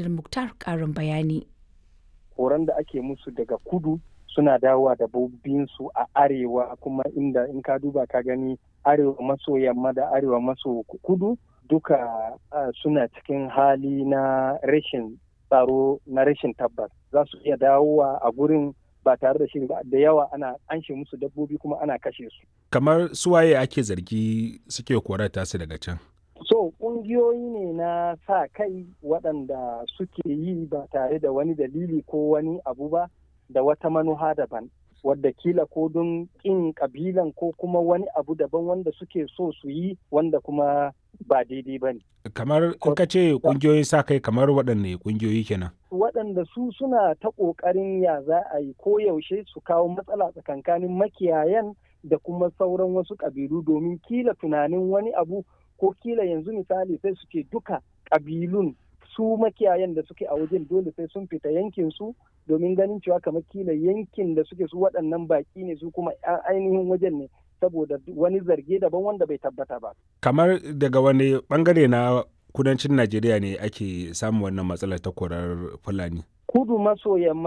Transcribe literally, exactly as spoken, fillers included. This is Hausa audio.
Muktar ƙarin bayani. Horon da ake musu daga kudu suna dawowa da su a arewa, kuma inda in ka duba ka gani arewa maso yamma da arewa maso kudu duka uh, suna cikin hali na rashin tsaro, na rashin tabbas. Za su iya dawowa a gurin ba tare da shiri ba, da yawa ana anshe musu dabbobi kuma ana kashe su. Kamar suwaye ake zargi suke korata su daga can? So ƙungiyoyi ne na sa kai waɗanda suke yi ba tare da wani dalili ko wani abu ba, da wata manuha daban, wadda kila ko don ƙin ƙabilan ko kuma wani abu daban wanda suke so su yi wanda kuma ba daidai ba ne. Kamar in ka ce ƙungiyoyin sa kai, kamar waɗanne ƙungiyoyi kenan? Waɗanda su suna ta ƙoƙarin ya za a yi ko yaushe su kawo matsala tsakankanin makiyayan da kuma sauran wasu ƙabilu, domin kila tunanin wani abu ko kila yanzu misali sai su ce duka ƙabilun su makiyayan da suke a wajen dole sai sun fita yankin su, domin ganin cewa kamar kila yankin da suke su waɗannan baƙi ne, su kuma ainihin wajen ne, saboda wani zarge daban wanda bai tabbata ba. Kamar daga wani bangare na kudancin Najeriya ne ake samun wannan matsalar ta korar Fulani? Kudu maso yamma